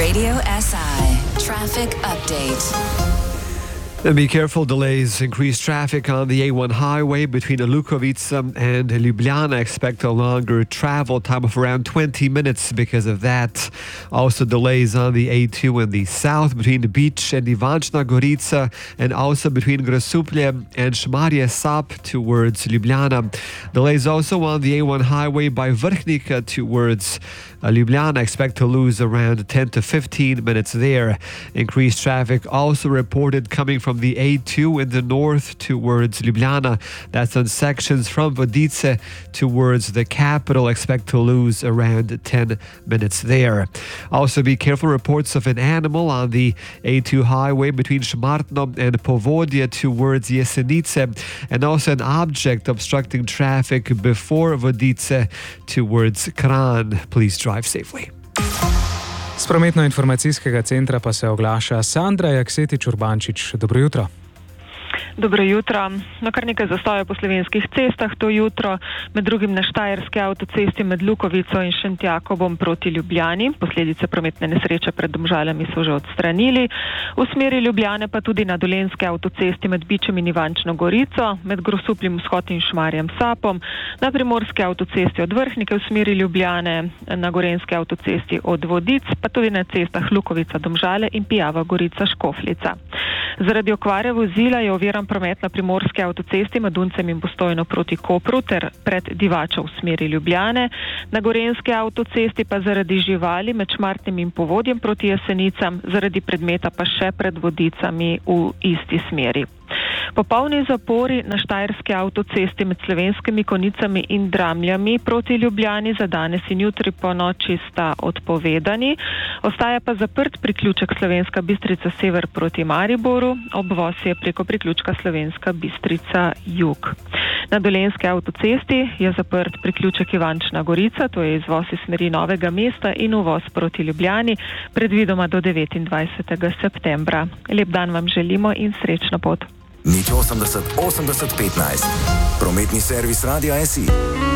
Radio SI Traffic Update. And be careful, delays, increased traffic on the A1 highway between Lukovice and Ljubljana. Expect a longer travel time of around 20 minutes because of that. Also delays on the A2 in the south between the beach and Ivančna Gorica, and also between Grosuplje and Šmarje Sap towards Ljubljana. Delays also on the A1 highway by Vrhnik towards Ljubljana. Expect to lose around 10 to 15 minutes there. Increased traffic also reported coming from the A2 in the north towards Ljubljana. That's on sections from Vodice towards the capital. Expect to lose around 10 minutes there. Also be careful, reports of an animal on the A2 highway between Šmartno and Povodje towards Jesenice, and also an object obstructing traffic before Vodice towards Kranj. Please drive safely. Z prometno-informacijskega centra pa se oglaša Sandra Jaksetič-Urbančič. Dobro jutro. Dobro jutro. Kar nekaj zastojev po slovenskih cestah to jutro, med drugim na Štajerski avtocesti med Lukovico in Šentjakobom proti Ljubljani. Posledice prometne nesreče pred Domžaljami so že odstranili. V smeri Ljubljane pa tudi na Dolenjski avtocesti med Bičem in Ivančno Gorico, med Grosupljem vzhod in Šmarjem Sapom, na Primorski avtocesti od Vrhnike v smeri Ljubljane, na Gorenjski avtocesti od Vodic, pa tudi na cestah Lukovica Domžale in Pijava Gorica Škofljica. Zaradi okvare vozila je oviran promet na Primorski avtocesti med Duncem in Postojno proti Kopru ter pred Divačo v smeri Ljubljane, na Gorenjski avtocesti pa zaradi živali med Šmartnim in Povodjem proti Jesenicam, zaradi predmeta pa še pred Vodicami v isti smeri. Popolni zapori na Štajerski avtocesti med Slovenskimi Konicami in Dramljami proti Ljubljani za danes in jutri po noči sta odpovedani. Ostaja pa zaprt priključek Slovenska Bistrica sever proti Mariboru, obvoz je preko priključka Slovenska Bistrica jug. Na Dolenjski avtocesti je zaprt priključek Ivančna Gorica, to je izvoz iz smeri Novega mesta in uvoz proti Ljubljani, predvidoma do 29. septembra. Lep dan vam želimo in srečno pot. Nič 80 80 15. Prometni servis Radia SI.